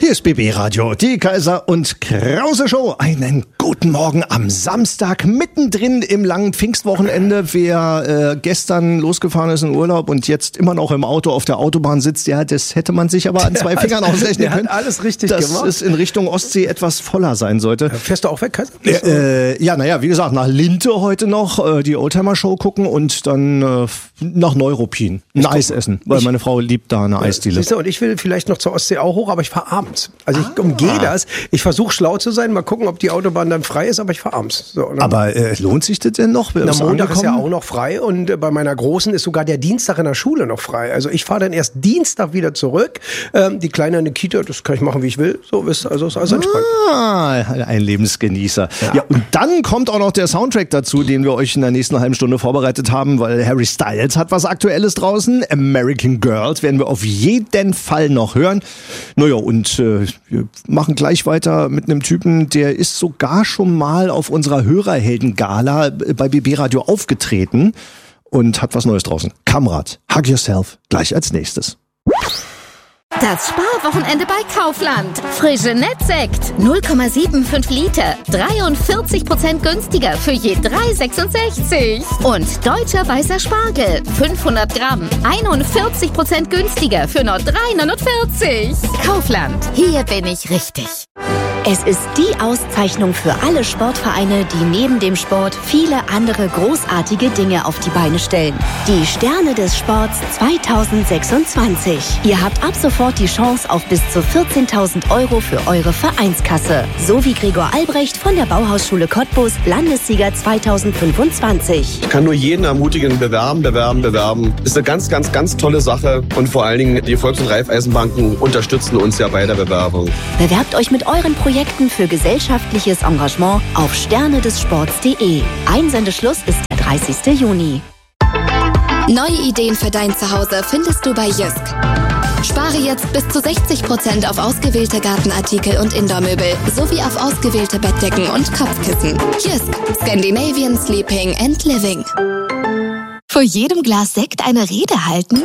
Hier ist BB Radio, die Kaiser und Krause Show. Einen guten Morgen am Samstag, mittendrin im langen Pfingstwochenende. Wer gestern losgefahren ist in Urlaub und jetzt immer noch im Auto auf der Autobahn sitzt, ja, das hätte man sich aber an zwei Fingern ausrechnen können. Hat alles richtig gemacht. Dass es in Richtung Ostsee etwas voller sein sollte. Fährst du auch weg, Kaiser? Wie gesagt, nach Linte heute noch die Oldtimer-Show gucken und dann nach Neuruppin ein Eis essen, weil meine Frau liebt da eine Eisdiele. Siehst du, und ich will vielleicht noch zur Ostsee auch hoch, aber ich fahre abends. Also ich umgehe das. Ich versuche schlau zu sein, mal gucken, ob die Autobahn dann frei ist, aber ich fahre abends. So, aber lohnt sich das denn noch? Na, Montag ist ja auch noch frei und bei meiner Großen ist sogar der Dienstag in der Schule noch frei. Also ich fahre dann erst Dienstag wieder zurück. Die Kleine in der Kita, das kann ich machen, wie ich will. So ist also ist alles entspannt. Ein Lebensgenießer. Ja, und dann kommt auch noch der Soundtrack dazu, den wir euch in der nächsten halben Stunde vorbereitet haben, weil Harry Styles hat was Aktuelles draußen. American Girls werden wir auf jeden Fall noch hören. Naja, und wir machen gleich weiter mit einem Typen, der ist sogar schon mal auf unserer Hörerhelden-Gala bei BB Radio aufgetreten und hat was Neues draußen. Kamrat, Hug Yourself, gleich als nächstes. Das Sparwochenende bei Kaufland. Frisinet-Sekt 0,75 Liter, 43% günstiger für je 3,66. Und deutscher weißer Spargel 500 Gramm, 41% günstiger für nur 3,49. Kaufland, hier bin ich richtig. Es ist die Auszeichnung für alle Sportvereine, die neben dem Sport viele andere großartige Dinge auf die Beine stellen. Die Sterne des Sports 2026. Ihr habt ab sofort die Chance auf bis zu 14.000 € für eure Vereinskasse. So wie Gregor Albrecht von der Bauhausschule Cottbus, Landessieger 2025. Ich kann nur jeden ermutigen, bewerben. Ist eine ganz, ganz, ganz tolle Sache. Und vor allen Dingen, die Volks- und Raiffeisenbanken unterstützen uns ja bei der Bewerbung. Bewerbt euch mit euren Projekten für gesellschaftliches Engagement auf sternedessports.de. Einsendeschluss ist der 30. Juni. Neue Ideen für dein Zuhause findest du bei Jysk. Spare jetzt bis zu 60% auf ausgewählte Gartenartikel und Indoormöbel sowie auf ausgewählte Bettdecken und Kopfkissen. Jysk, Scandinavian Sleeping and Living. Vor jedem Glas Sekt eine Rede halten?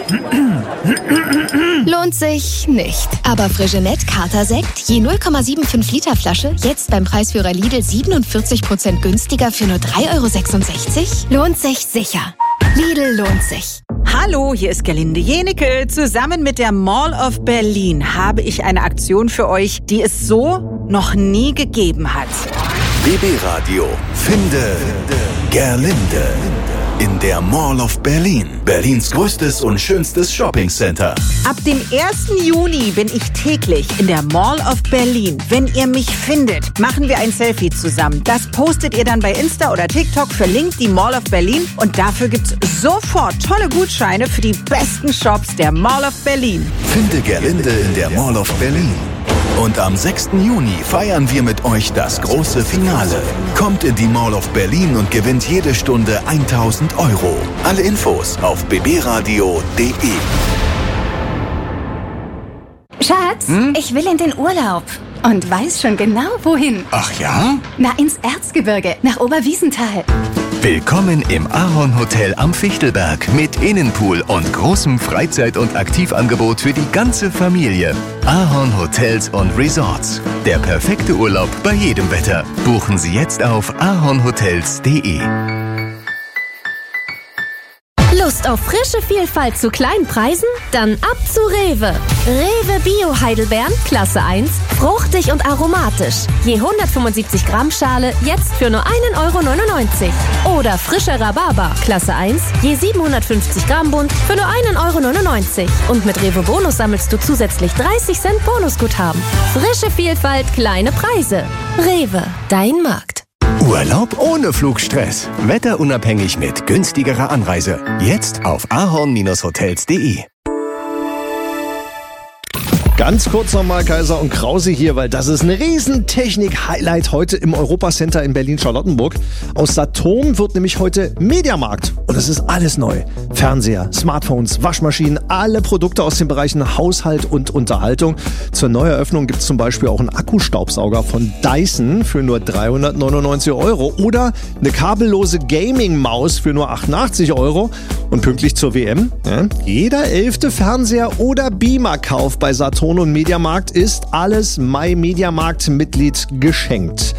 Lohnt sich nicht. Aber Frisinet Kater-Sekt, je 0,75 Liter Flasche, jetzt beim Preisführer Lidl 47% günstiger für nur 3,66 €? Lohnt sich sicher. Lidl lohnt sich. Hallo, hier ist Gerlinde Jenecke. Zusammen mit der Mall of Berlin habe ich eine Aktion für euch, die es so noch nie gegeben hat. BB Radio finde Gerlinde in der Mall of Berlin. Berlins größtes und schönstes Shoppingcenter. Ab dem 1. Juni bin ich täglich in der Mall of Berlin. Wenn ihr mich findet, machen wir ein Selfie zusammen. Das postet ihr dann bei Insta oder TikTok, verlinkt die Mall of Berlin und dafür gibt's sofort tolle Gutscheine für die besten Shops der Mall of Berlin. Finde Gerlinde in der Mall of Berlin. Und am 6. Juni feiern wir mit euch das große Finale. Kommt in die Mall of Berlin und gewinnt jede Stunde 1.000 €. Alle Infos auf bbradio.de. Schatz, ich will in den Urlaub und weiß schon genau, wohin. Ach ja? Na, ins Erzgebirge, nach Oberwiesenthal. Willkommen im Ahorn Hotel am Fichtelberg mit Innenpool und großem Freizeit- und Aktivangebot für die ganze Familie. Ahorn Hotels und Resorts. Der perfekte Urlaub bei jedem Wetter. Buchen Sie jetzt auf ahornhotels.de. Lust auf frische Vielfalt zu kleinen Preisen? Dann ab zu Rewe. Rewe Bio Heidelbeeren, Klasse 1, fruchtig und aromatisch. Je 175 Gramm Schale, jetzt für nur 1,99 €. Oder frischer Rhabarber, Klasse 1, je 750 Gramm Bund, für nur 1,99 €. Und mit Rewe Bonus sammelst du zusätzlich 30 Cent Bonusguthaben. Frische Vielfalt, kleine Preise. Rewe, dein Markt. Urlaub ohne Flugstress. Wetterunabhängig mit günstigerer Anreise. Jetzt auf ahorn-hotels.de. Ganz kurz nochmal Kaiser und Krause hier, weil das ist ein riesen Technik-Highlight heute im Europacenter in Berlin-Charlottenburg. Aus Saturn wird nämlich heute Mediamarkt und es ist alles neu. Fernseher, Smartphones, Waschmaschinen, alle Produkte aus den Bereichen Haushalt und Unterhaltung. Zur Neueröffnung gibt es zum Beispiel auch einen Akkustaubsauger von Dyson für nur 399 € oder eine kabellose Gaming-Maus für nur 88 € und pünktlich zur WM, ja, jeder 11. Fernseher oder Beamer-Kauf bei Saturn Saturn und Mediamarkt ist alles MyMediamarkt-Mitglied geschenkt.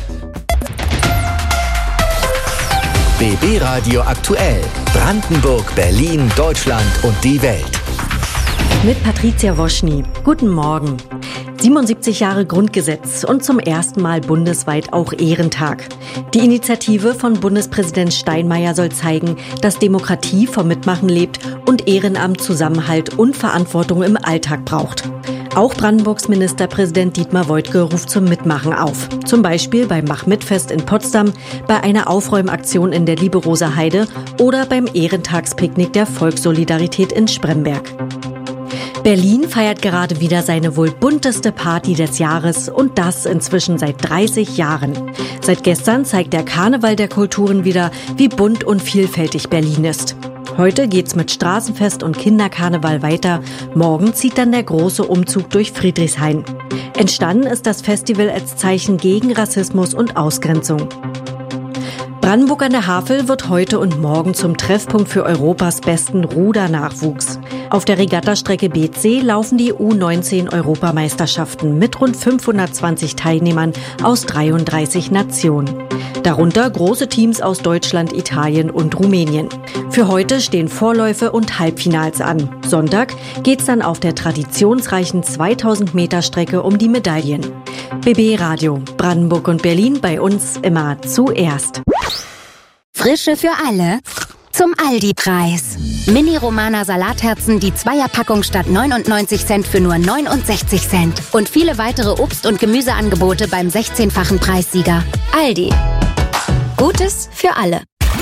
BB Radio aktuell. Brandenburg, Berlin, Deutschland und die Welt. Mit Patricia Woschny. Guten Morgen. 77 Jahre Grundgesetz und zum ersten Mal bundesweit auch Ehrentag. Die Initiative von Bundespräsident Steinmeier soll zeigen, dass Demokratie vom Mitmachen lebt und Ehrenamt Zusammenhalt und Verantwortung im Alltag braucht. Auch Brandenburgs Ministerpräsident Dietmar Woidke ruft zum Mitmachen auf. Zum Beispiel beim Mach-Mit-Fest in Potsdam, bei einer Aufräumaktion in der Lieberoser Heide oder beim Ehrentagspicknick der Volkssolidarität in Spremberg. Berlin feiert gerade wieder seine wohl bunteste Party des Jahres und das inzwischen seit 30 Jahren. Seit gestern zeigt der Karneval der Kulturen wieder, wie bunt und vielfältig Berlin ist. Heute geht's mit Straßenfest und Kinderkarneval weiter. Morgen zieht dann der große Umzug durch Friedrichshain. Entstanden ist das Festival als Zeichen gegen Rassismus und Ausgrenzung. Brandenburg an der Havel wird heute und morgen zum Treffpunkt für Europas besten Rudernachwuchs. Auf der Regattastrecke BC laufen die U19-Europameisterschaften mit rund 520 Teilnehmern aus 33 Nationen. Darunter große Teams aus Deutschland, Italien und Rumänien. Für heute stehen Vorläufe und Halbfinals an. Sonntag geht's dann auf der traditionsreichen 2000 Meter Strecke um die Medaillen. BB Radio, Brandenburg und Berlin, bei uns immer zuerst. Frische für alle zum Aldi-Preis. Mini-Romana Salatherzen, die Zweierpackung statt 99 Cent für nur 69 Cent. Und viele weitere Obst- und Gemüseangebote beim 16-fachen Preissieger. Aldi. Gutes für alle.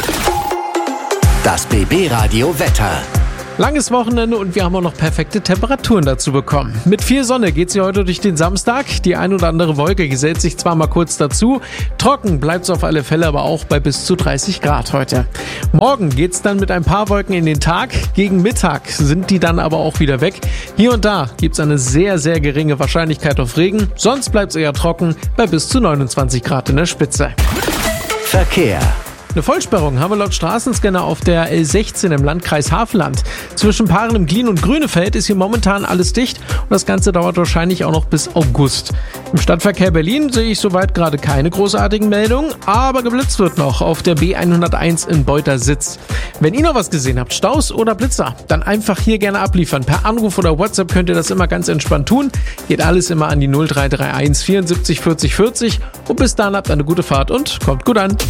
Das BB Radio Wetter. Langes Wochenende und wir haben auch noch perfekte Temperaturen dazu bekommen. Mit viel Sonne geht sie heute durch den Samstag. Die ein oder andere Wolke gesellt sich zwar mal kurz dazu. Trocken bleibt es auf alle Fälle aber auch bei bis zu 30 Grad heute. Morgen geht es dann mit ein paar Wolken in den Tag. Gegen Mittag sind die dann aber auch wieder weg. Hier und da gibt es eine sehr, sehr geringe Wahrscheinlichkeit auf Regen. Sonst bleibt es eher trocken bei bis zu 29 Grad in der Spitze. Verkehr. Eine Vollsperrung haben wir laut Straßenscanner auf der L16 im Landkreis Havelland. Zwischen Paaren im Glien und Grünefeld ist hier momentan alles dicht und das Ganze dauert wahrscheinlich auch noch bis August. Im Stadtverkehr Berlin sehe ich soweit gerade keine großartigen Meldungen, aber geblitzt wird noch auf der B101 in Beutersitz. Wenn ihr noch was gesehen habt, Staus oder Blitzer, dann einfach hier gerne abliefern. Per Anruf oder WhatsApp könnt ihr das immer ganz entspannt tun. Geht alles immer an die 0331 74 40 40 und bis dann habt eine gute Fahrt und kommt gut an.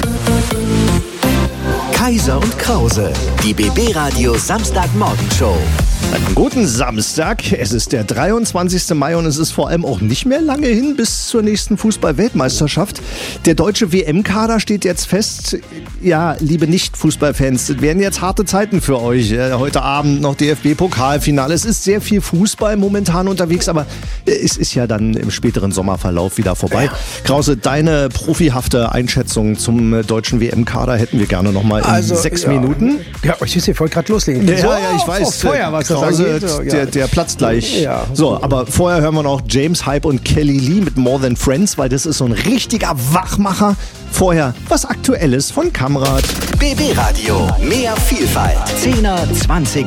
Kaiser und Krause, die BB Radio Samstagmorgenshow. Einen guten Samstag. Es ist der 23. Mai und es ist vor allem auch nicht mehr lange hin bis zur nächsten Fußball-Weltmeisterschaft. Der deutsche WM-Kader steht jetzt fest. Ja, liebe Nicht-Fußballfans, es werden jetzt harte Zeiten für euch. Heute Abend noch DFB-Pokalfinale. Es ist sehr viel Fußball momentan unterwegs, aber es ist ja dann im späteren Sommerverlauf wieder vorbei. Ja. Krause, deine profihafte Einschätzung zum deutschen WM-Kader hätten wir gerne nochmal in 6 Minuten. Ja, ich wollte gerade loslegen. Ja, ich weiß. Feuer, was Krause, der platzt gleich. Ja. So, aber vorher hören wir noch James Hype und Kelly Lee mit More Than Friends, weil das ist so ein richtiger Wachmacher. Vorher was Aktuelles von Kamrat. BB Radio, mehr Vielfalt. 10er, 20er.